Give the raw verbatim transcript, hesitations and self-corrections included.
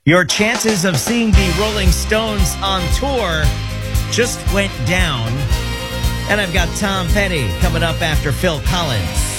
Your chances of seeing the Rolling Stones on tour just went down. And I've got Tom Petty coming up after Phil Collins.